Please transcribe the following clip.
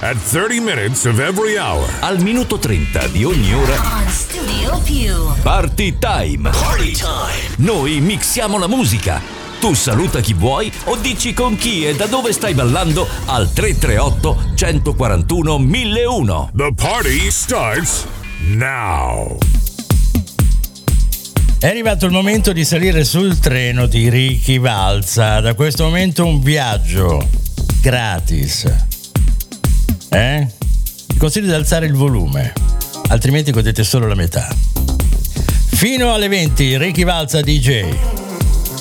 at 30 minutes of every hour. Al minuto 30 di ogni ora. On Studio Più. Party Time. Party Time. Noi mixiamo la musica. Tu saluta chi vuoi o dici con chi e da dove stai ballando al 338 141 1001. The party starts now. È arrivato il momento di salire sul treno di Ricky Valza. Da questo momento un viaggio gratis. Vi consiglio di alzare il volume, altrimenti godete solo la metà. Fino alle 20, Ricky Valza DJ.